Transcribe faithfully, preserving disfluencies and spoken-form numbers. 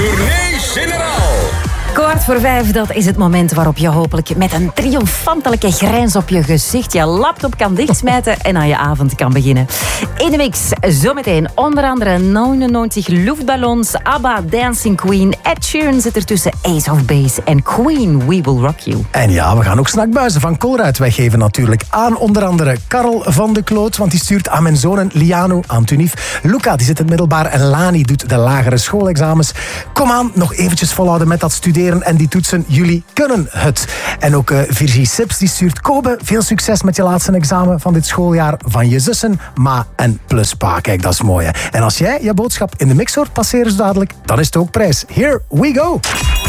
Tournee Generaal. Kwart voor vijf, dat is het moment waarop je hopelijk met een triomfantelijke grijns op je gezicht je laptop kan dichtsmijten en aan je avond kan beginnen. In de mix zometeen onder andere negenennegentig luchtballons, ABBA, Dancing Queen, Ed Sheeran zit ertussen, Ace of Base en Queen, We Will Rock You. En ja, we gaan ook snackbuizen van Colruyt weggeven natuurlijk aan onder andere Karel van de Kloot, want die stuurt aan mijn zonen Liano aan Tunif. Luca, die zit in het middelbaar en Lani doet de lagere schoolexamens. Kom aan, nog eventjes volhouden met dat studeren en die toetsen. Jullie kunnen het. En ook uh, Virgie Sips die stuurt Kobe. Veel succes met je laatste examen van dit schooljaar van je zussen, ma en plus pa. Kijk, dat is mooi hè. En als jij je boodschap in de mix hoort passeren zo dadelijk, dan is het ook prijs. Here we go.